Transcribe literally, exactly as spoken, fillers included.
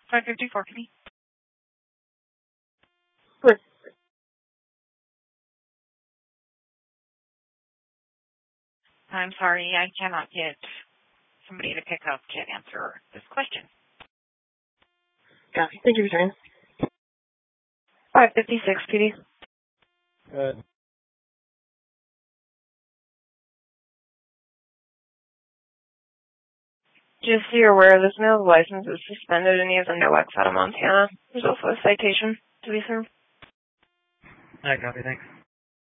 five fifty-four, P D. Good. I'm sorry, I cannot get somebody to pick up to answer this question. Copy. Thank you for trying. five fifty-six, P D. Good. Just so you're aware, this male's license is suspended and he has a no X out of Montana. There's also a citation to be served. Alright, copy, thanks.